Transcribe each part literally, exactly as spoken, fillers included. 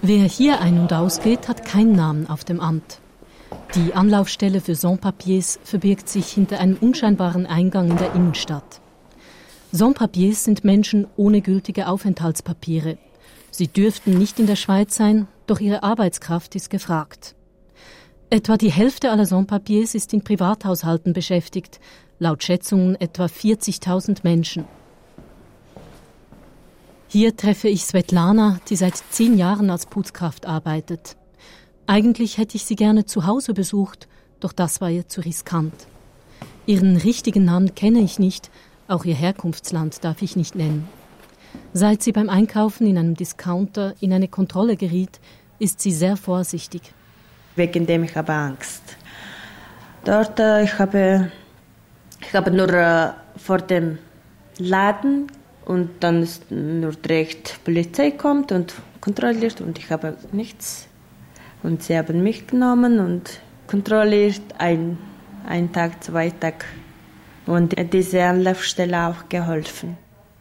Wer hier ein- und ausgeht, hat keinen Namen auf dem Amt. Die Anlaufstelle für Sans-Papiers verbirgt sich hinter einem unscheinbaren Eingang in der Innenstadt. Sans-Papiers sind Menschen ohne gültige Aufenthaltspapiere. Sie dürften nicht in der Schweiz sein, doch ihre Arbeitskraft ist gefragt. Etwa die Hälfte aller Sans-Papiers ist in Privathaushalten beschäftigt, laut Schätzungen etwa vierzigtausend Menschen. Hier treffe ich Svetlana, die seit zehn Jahren als Putzkraft arbeitet. Eigentlich hätte ich sie gerne zu Hause besucht, doch das war ihr zu riskant. Ihren richtigen Namen kenne ich nicht, auch ihr Herkunftsland darf ich nicht nennen. Seit sie beim Einkaufen in einem Discounter in eine Kontrolle geriet, ist sie sehr vorsichtig. Wegen dem ich habe Angst. Dort äh, ich habe ich habe nur äh, vor dem Laden und dann ist nur direkt Polizei kommt und kontrolliert und ich habe nichts. Und sie haben mich genommen und kontrolliert ein, ein Tag, zwei Tage. Und diese Anlaufstelle auch geholfen.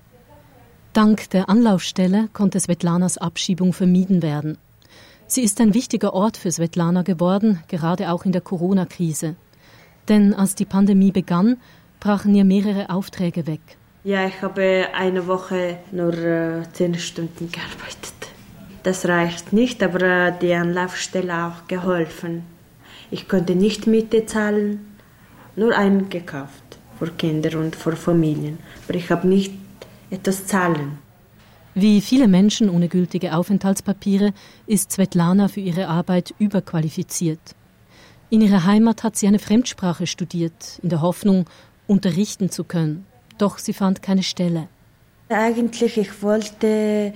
Dank der Anlaufstelle konnte Svetlanas Abschiebung vermieden werden. Sie ist ein wichtiger Ort für Svetlana geworden, gerade auch in der Corona-Krise. Denn als die Pandemie begann, brachen ihr mehrere Aufträge weg. Ja, ich habe eine Woche nur äh, zehn Stunden gearbeitet. Das reicht nicht, aber äh, die Anlaufstelle auch geholfen. Ich konnte nicht Miete zahlen, nur einen gekauft für Kinder und für Familien. Aber ich habe nicht etwas zahlen. Wie viele Menschen ohne gültige Aufenthaltspapiere ist Svetlana für ihre Arbeit überqualifiziert. In ihrer Heimat hat sie eine Fremdsprache studiert, in der Hoffnung, unterrichten zu können. Doch sie fand keine Stelle. Eigentlich, ich wollte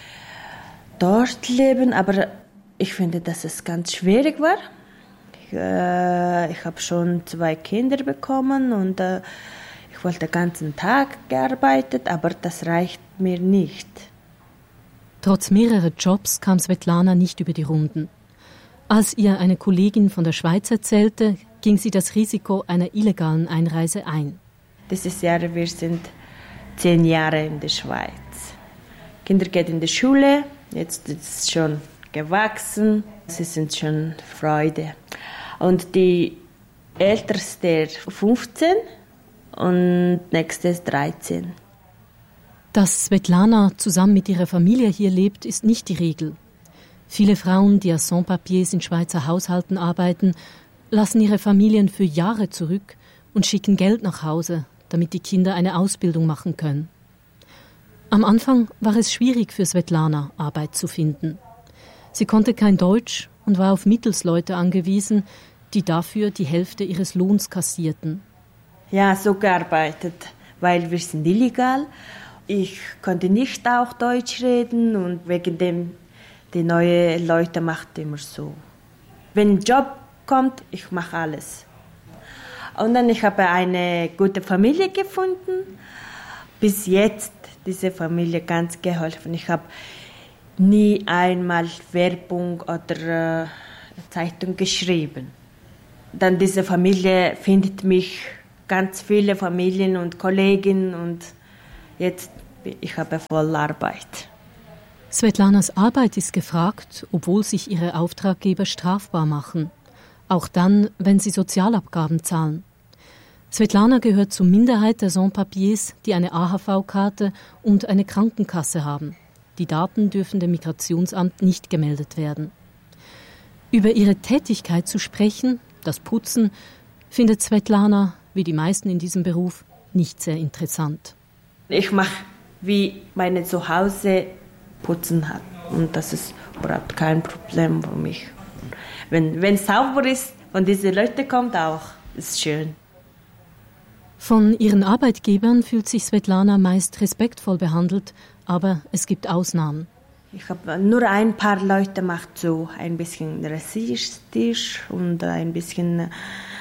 dort leben, aber ich finde, dass es ganz schwierig war. Ich, äh, ich habe schon zwei Kinder bekommen und äh, ich wollte den ganzen Tag gearbeitet, aber das reicht mir nicht. Trotz mehrerer Jobs kam Svetlana nicht über die Runden. Als ihr eine Kollegin von der Schweiz erzählte, ging sie das Risiko einer illegalen Einreise ein. Dieses Jahr, wir sind zehn Jahre in der Schweiz. Kinder gehen in die Schule, jetzt ist es schon gewachsen, sie sind schon Freude. Und die älteste fünfzehn und nächste ist dreizehn. Dass Svetlana zusammen mit ihrer Familie hier lebt, ist nicht die Regel. Viele Frauen, die als Sans-Papiers in Schweizer Haushalten arbeiten, lassen ihre Familien für Jahre zurück und schicken Geld nach Hause, damit die Kinder eine Ausbildung machen können. Am Anfang war es schwierig für Svetlana, Arbeit zu finden. Sie konnte kein Deutsch und war auf Mittelsleute angewiesen, die dafür die Hälfte ihres Lohns kassierten. Ja, so gearbeitet, weil wir sind illegal. Ich konnte nicht auch Deutsch reden und wegen dem die neuen Leute macht immer so. Wenn ein Job kommt, ich mache alles. Und dann ich habe eine gute Familie gefunden. Bis jetzt diese Familie ganz geholfen. Ich habe nie einmal Werbung oder äh, Zeitung geschrieben. Dann diese Familie findet mich, ganz viele Familien und Kollegen und jetzt ich habe voll Arbeit. Svetlanas Arbeit ist gefragt, obwohl sich ihre Auftraggeber strafbar machen. Auch dann, wenn sie Sozialabgaben zahlen. Svetlana gehört zur Minderheit der Sans-Papiers, die eine A H V-Karte und eine Krankenkasse haben. Die Daten dürfen dem Migrationsamt nicht gemeldet werden. Über ihre Tätigkeit zu sprechen, das Putzen, findet Svetlana, wie die meisten in diesem Beruf, nicht sehr interessant. Ich mache, wie meine Zuhause putzen hat. Und das ist überhaupt kein Problem für mich. Wenn es sauber ist und diese Leute kommen auch, ist schön. Von ihren Arbeitgebern fühlt sich Svetlana meist respektvoll behandelt, aber es gibt Ausnahmen. Ich habe nur ein paar Leute macht so ein bisschen rassistisch und ein bisschen,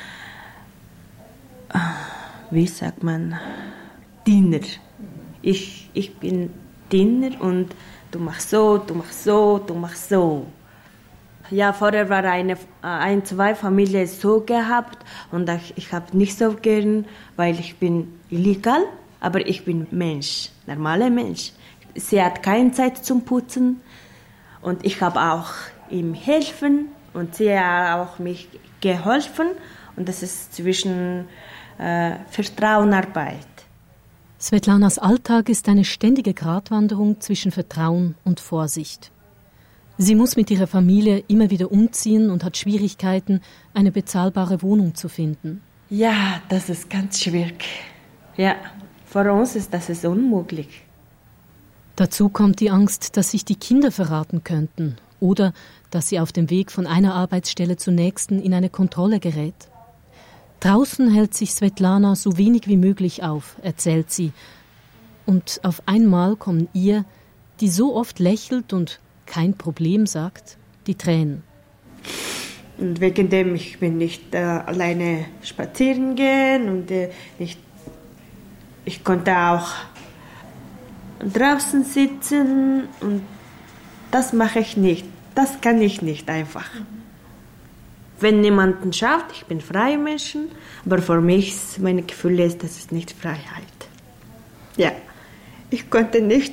wie sagt man, Diener. Ich, ich bin Diener und du machst so, du machst so, du machst so. Ja, vorher war eine, ein, zwei Familien so gehabt und ich, ich habe nicht so gern, weil ich bin illegal, aber ich bin Mensch, normaler Mensch. Sie hat keine Zeit zum Putzen Und ich habe auch ihm helfen und sie hat auch mich geholfen. Und das ist zwischen äh, Vertrauenarbeit. Svetlanas Alltag ist eine ständige Gratwanderung zwischen Vertrauen und Vorsicht. Sie muss mit ihrer Familie immer wieder umziehen und hat Schwierigkeiten, eine bezahlbare Wohnung zu finden. Ja, das ist ganz schwierig. Ja, für uns ist das ist unmöglich. Dazu kommt die Angst, dass sich die Kinder verraten könnten oder dass sie auf dem Weg von einer Arbeitsstelle zur nächsten in eine Kontrolle gerät. Draußen hält sich Svetlana so wenig wie möglich auf, erzählt sie. Und auf einmal kommen ihr, die so oft lächelt und kein Problem sagt, die Tränen. Und wegen dem ich bin nicht äh, alleine spazieren gehen und äh, nicht, ich konnte auch draußen sitzen und das mache ich nicht. Das kann ich nicht einfach. Wenn niemanden schaut, ich bin freie Menschen, aber für mich, meine Gefühle ist, das ist nicht Freiheit. Ja, ich konnte nicht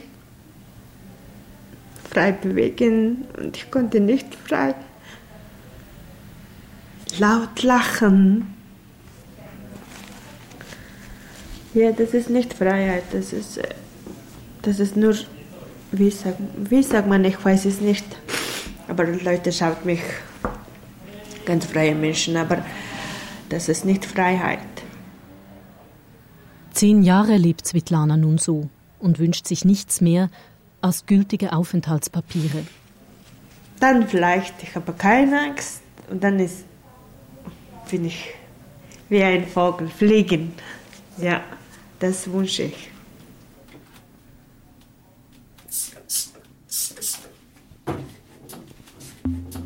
frei bewegen und ich konnte nicht frei laut lachen. Ja, das ist nicht Freiheit, das ist, das ist nur, wie sagt, wie sagt man, ich weiß es nicht, aber Leute schauen mich ganz freie Menschen, aber das ist nicht Freiheit. Zehn Jahre lebt Svetlana nun so und wünscht sich nichts mehr als gültige Aufenthaltspapiere. Dann vielleicht, ich habe keine Angst und dann ist, bin ich wie ein Vogel, fliegen. Ja, das wünsche ich.